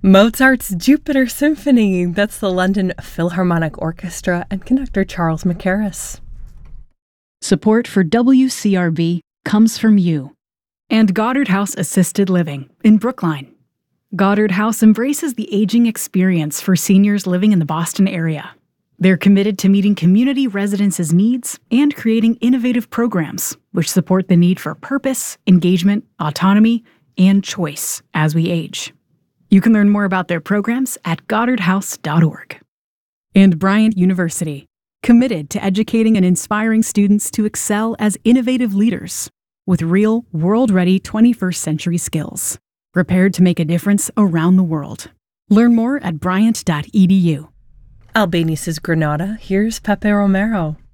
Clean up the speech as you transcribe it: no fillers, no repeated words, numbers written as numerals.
Mozart's Jupiter Symphony. That's the London Philharmonic Orchestra and conductor Charles Mackerras. Support for WCRB comes from you and Goddard House Assisted Living in Brookline. Goddard House embraces the aging experience for seniors living in the Boston area. They're committed to meeting community residents' needs and creating innovative programs which support the need for purpose, engagement, autonomy, and choice as we age. You can learn more about their programs at goddardhouse.org. And Bryant University, committed to educating and inspiring students to excel as innovative leaders with real, world-ready 21st century skills, prepared to make a difference around the world. Learn more at bryant.edu. Albani's Granada. Here's Pepe Romero.